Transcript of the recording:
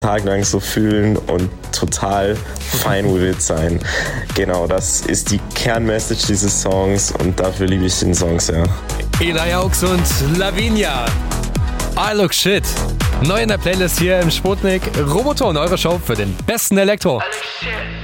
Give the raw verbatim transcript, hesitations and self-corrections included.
Tag lang so fühlen und total fine with it sein. Genau, das ist die Kernmessage dieses Songs und dafür liebe ich den Song sehr. Eli Aux und Lavinia. I look shit. Neu in der Playlist hier im Sputnik. Roboton, eure Show für den besten Elektro. I look shit.